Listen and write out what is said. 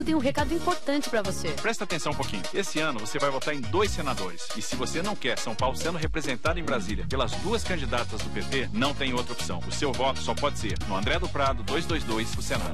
Tem um recado importante pra você. Presta atenção um pouquinho. Esse ano você vai votar em 2 senadores. E se você não quer São Paulo sendo representado em Brasília pelas 2 candidatas do PT, não tem outra opção. O seu voto só pode ser no André do Prado 222, o Senado.